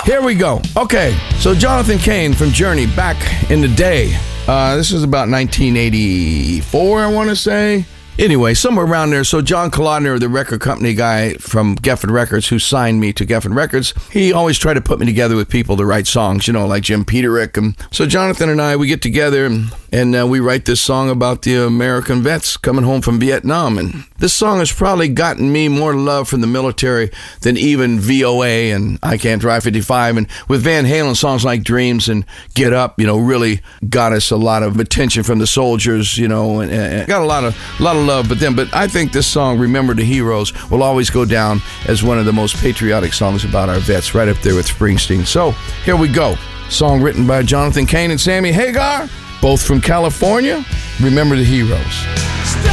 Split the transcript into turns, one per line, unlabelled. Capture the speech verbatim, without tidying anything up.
Here we go. Okay, so Jonathan Cain from Journey back in the day. Uh, this was about nineteen eighty-four, I want to say. Anyway, somewhere around there. So John Kalodner, the record company guy from Geffen Records, who signed me to Geffen Records, he always tried to put me together with people to write songs, you know, like Jim Peterick. And so Jonathan and I, we get together and, and uh, we write this song about the American vets coming home from Vietnam. And this song has probably gotten me more love from the military than even V O A and I Can't Drive fifty-five. And with Van Halen, songs like Dreams and Get Up, you know, really got us a lot of attention from the soldiers, you know, and, and got a lot of, a lot of love. But then, but I think this song, Remember the Heroes, will always go down as one of the most patriotic songs about our vets, right up there with Springsteen. So here we go. Song written by Jonathan Cain and Sammy Hagar, both from California. Remember the Heroes.